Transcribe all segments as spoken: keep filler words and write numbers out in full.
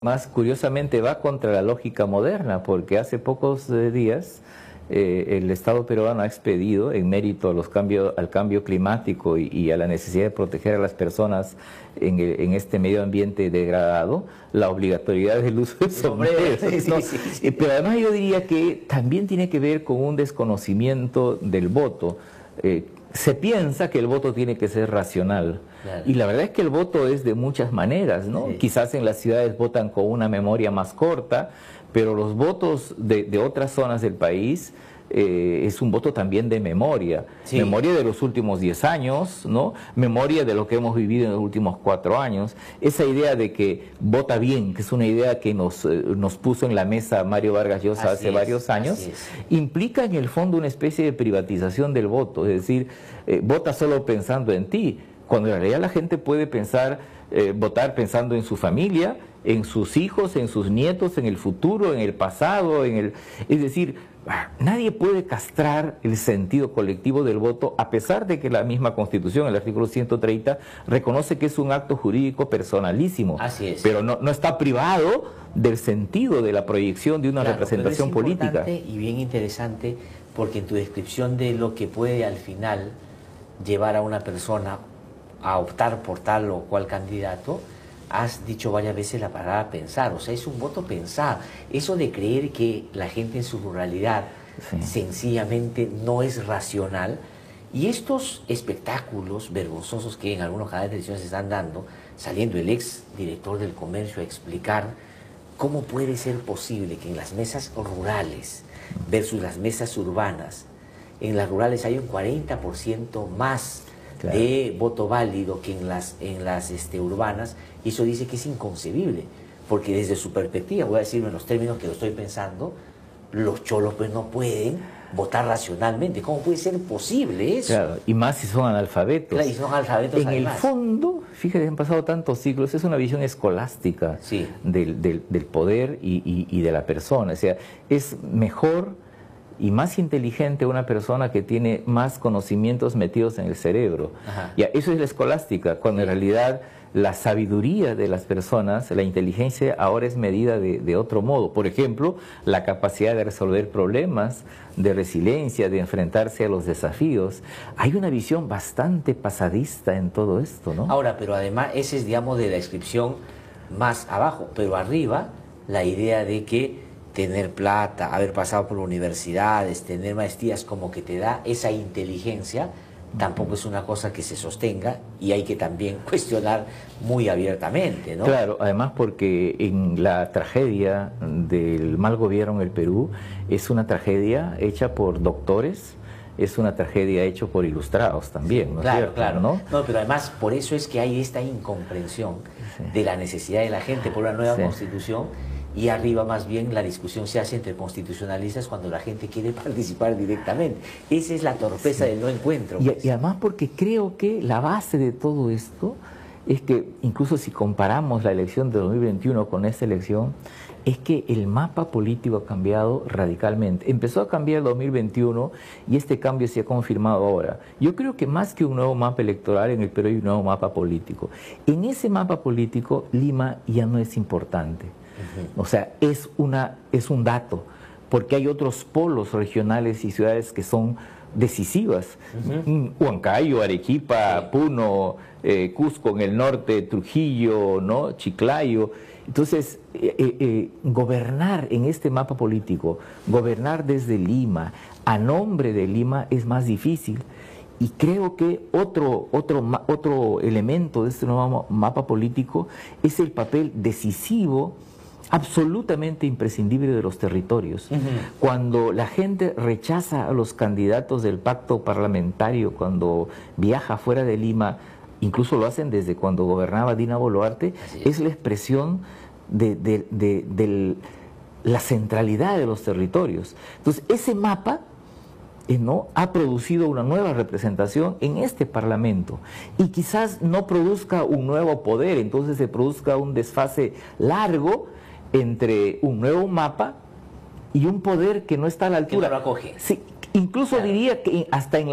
Más curiosamente va contra la lógica moderna, porque hace pocos eh, días eh, el Estado peruano ha expedido, en mérito a los cambios, al cambio climático y, y a la necesidad de proteger a las personas en, el, en este medio ambiente degradado, la obligatoriedad del uso de sombreros, ¿no? Sí, sí, sí. Eh, pero además yo diría que también tiene que ver con un desconocimiento del voto. Eh, se piensa que el voto tiene que ser racional. Claro. Y la verdad es que el voto es de muchas maneras, ¿no? Sí. Quizás en las ciudades votan con una memoria más corta, pero los votos de, de otras zonas del país eh, es un voto también de memoria. Sí. Memoria de los últimos diez años, ¿no? Memoria de lo que hemos vivido en los últimos cuatro años. Esa idea de que vota bien, que es una idea que nos, eh, nos puso en la mesa Mario Vargas Llosa hace es, varios años, implica en el fondo una especie de privatización del voto. Es decir, eh, vota solo pensando en ti, cuando en realidad la gente puede pensar, eh, votar pensando en su familia, en sus hijos, en sus nietos, en el futuro, en el pasado, en el... Es decir, nadie puede castrar el sentido colectivo del voto, a pesar de que la misma Constitución, el artículo ciento treinta, reconoce que es un acto jurídico personalísimo. Así es. Pero no, no está privado del sentido de la proyección de una claro, representación pero es política. Y bien interesante, porque en tu descripción de lo que puede al final llevar a una persona a optar por tal o cual candidato, has dicho varias veces la palabra pensar, o sea, es un voto pensar. Eso de creer que la gente en su ruralidad sí. sencillamente no es racional, y estos espectáculos vergonzosos que en algunos canales de televisión se están dando, saliendo el ex director del comercio a explicar cómo puede ser posible que en las mesas rurales versus las mesas urbanas, en las rurales hay un cuarenta por ciento más Claro. de voto válido que en las, en las este, urbanas, y eso dice que es inconcebible, porque desde su perspectiva, voy a decirlo en los términos que lo estoy pensando, los cholos pues no pueden votar racionalmente. ¿Cómo puede ser posible eso? Claro, y más si son analfabetos. Claro, y son analfabetos en además. el fondo, fíjate, han pasado tantos siglos, es una visión escolástica sí. del, del, del poder y, y, y de la persona. O sea, es mejor y más inteligente una persona que tiene más conocimientos metidos en el cerebro. Ya, eso es la escolástica, cuando en realidad la sabiduría de las personas, la inteligencia ahora es medida de, de otro modo. Por ejemplo, la capacidad de resolver problemas, de resiliencia, de enfrentarse a los desafíos. Hay una visión bastante pasadista en todo esto, ¿no? Ahora, pero además, ese es, digamos, de la descripción más abajo, pero arriba, la idea de que tener plata, haber pasado por universidades, tener maestrías, como que te da esa inteligencia, tampoco es una cosa que se sostenga, y hay que también cuestionar muy abiertamente, ¿no? Claro, además porque en la tragedia del mal gobierno en el Perú es una tragedia hecha por doctores, es una tragedia hecha por ilustrados también, ¿no es claro, cierto? Claro, ¿no? No, pero además por eso es que hay esta incomprensión sí. de la necesidad de la gente por una nueva sí. constitución. Y arriba más bien la discusión se hace entre constitucionalistas cuando la gente quiere participar directamente. Esa es la torpeza sí. del no encuentro. Pues. Y, y además porque creo que la base de todo esto es que, incluso si comparamos la elección de dos mil veintiuno con esta elección, es que el mapa político ha cambiado radicalmente. Empezó a cambiar el dos mil veintiuno y este cambio se ha confirmado ahora. Yo creo que más que un nuevo mapa electoral, en el Perú hay un nuevo mapa político. En ese mapa político, Lima ya no es importante. O sea, es, una, es un dato, porque hay otros polos regionales y ciudades que son decisivas. Uh-huh. Huancayo, Arequipa, sí. Puno, eh, Cusco en el norte, Trujillo, ¿no? Chiclayo. Entonces, eh, eh, gobernar en este mapa político, gobernar desde Lima, a nombre de Lima, es más difícil. Y creo que otro, otro, otro elemento de este nuevo mapa político es el papel decisivo, absolutamente imprescindible de los territorios. Uh-huh. Cuando la gente rechaza a los candidatos del pacto parlamentario, cuando viaja fuera de Lima, incluso lo hacen desde cuando gobernaba Dina Boluarte, es. es la expresión de, de, de, de la centralidad de los territorios. Entonces, ese mapa eh, ¿no? ha producido una nueva representación en este Parlamento, y quizás no produzca un nuevo poder, entonces se produzca un desfase largo entre un nuevo mapa y un poder que no está a la altura. Que no lo acoge. Sí, incluso claro. diría que hasta en la,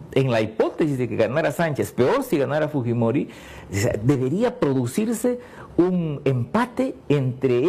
en la hipótesis de que ganara Sánchez, peor si ganara Fujimori, debería producirse un empate entre